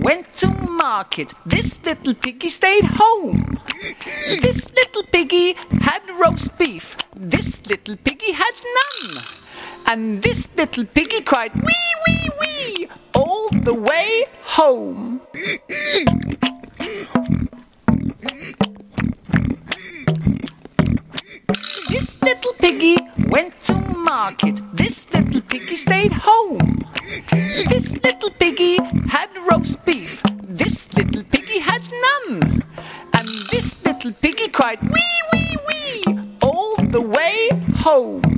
went to market. This little piggy stayed home. This little piggy had roast beef. This little piggy had none. And this little piggy cried, wee, wee, wee, all the way home. This little piggy went to market. This little piggy stayed home. This little piggy had roast beef. This little piggy had none. And this little piggy cried, wee, wee, wee, all the way home.